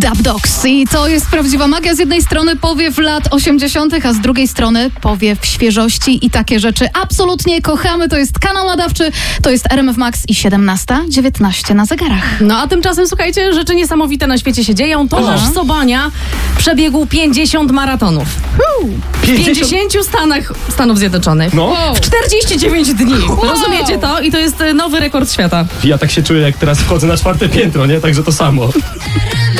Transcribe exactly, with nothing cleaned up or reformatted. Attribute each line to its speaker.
Speaker 1: Dub Dogs. I to jest prawdziwa magia. Z jednej strony powiew lat osiemdziesiątych, a z drugiej strony powiew świeżości i takie rzeczy absolutnie kochamy. To jest kanał nadawczy, to jest R M F Max i siedemnasta dziewiętnaście na zegarach.
Speaker 2: No a tymczasem, słuchajcie, rzeczy niesamowite na świecie się dzieją. Tomasz
Speaker 1: Aha.
Speaker 2: Sobania przebiegł pięćdziesiąt maratonów. W pięćdziesięciu Stanach Stanów Zjednoczonych.
Speaker 3: No.
Speaker 2: W czterdzieści dziewięć dni. Rozumiecie to? I to jest nowy rekord świata.
Speaker 3: Ja tak się czuję, jak teraz wchodzę na czwarte piętro, nie? Także to samo.